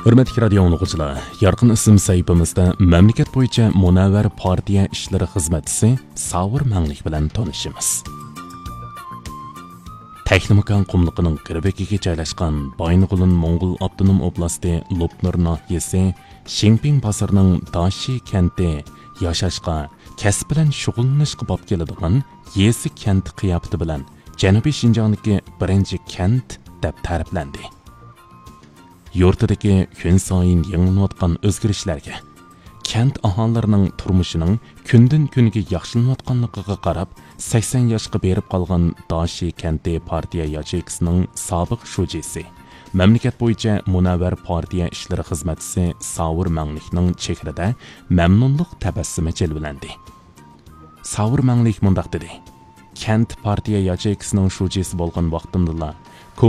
Hürmetli radio anlıqçılar, Yarqın ism sayfamızda mamlakat bo'yicha Munavvar partiya ishlari xizmatchisi Savur Manglik bilan tanishimiz. Texnomakan qumliqining qirbekiga joylashgan Baynig'ulin Mo'ng'ul Abdunum oblasti Lopnur nahiyasi Shingping bozorining Dashi kenti yashashga, kasb bilan shug'ullanishga bo'lib keladigan Yesi kenti qiyofati bilan Janubiy Shinjongdagi birinchi kent deb ta'riflandi. Yurtidagi kun sayin yangilanayotgan o'zgarishlarga, kent aholilarining turmushining kundan kunga yaxshilanayotganligiga qarab 80 yoshga berib qolgan Dashi kenti partiya yacheykisining sobiq shujisi, mamlakat bo'yicha Munavvar partiya ishlari xizmatchisi Savur Manglikning chehrada mamnunlik tabassumi jilvilandi. Savur Manglik mundaq dedi: Kent partiya yacheykisining shujisi bo'lgan vaqtimda